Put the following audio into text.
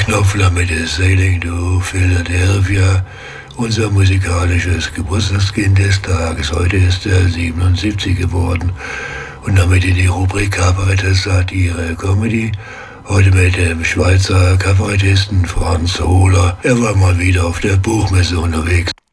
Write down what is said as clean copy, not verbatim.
Knopfler mit des Sailing to Philadelphia. Unser musikalisches Geburtstagskind des Tages. Heute ist er 77 geworden. Und damit in die Rubrik Kabarett, Satire, Comedy. Heute mit dem Schweizer Kabarettisten Franz Hohler. Er war mal wieder auf der Buchmesse unterwegs.